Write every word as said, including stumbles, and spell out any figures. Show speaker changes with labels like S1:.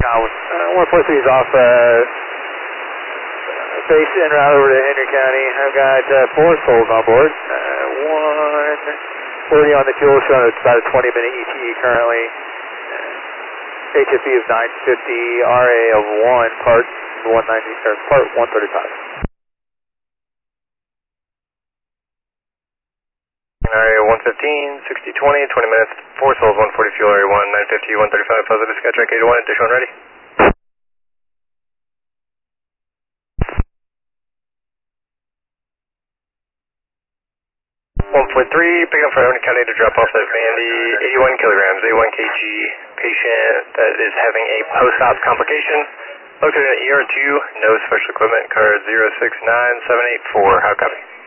S1: Now, uh, one four three is off uh, base en route over to Henry County. I've got uh, four souls on board. Uh, one forty on the fuel, showing it's about a twenty minute E T E currently. Uh, H F E of nine fifty, R A of one, part one ninety, or part one thirty-five.
S2: Area one fifteen, sixty twenty, twenty minutes, four souls, one forty fuel, area one, nine fifty, one thirty-five, positive, Skytrack eight oh one, dish one ready. one point three, picking up from Henry County to drop off that Vandy, eighty-one kilograms, eighty-one kilogram patient that is having a post-op complication. Located at E R two, no special equipment, card zero six nine seven eight four, how copy?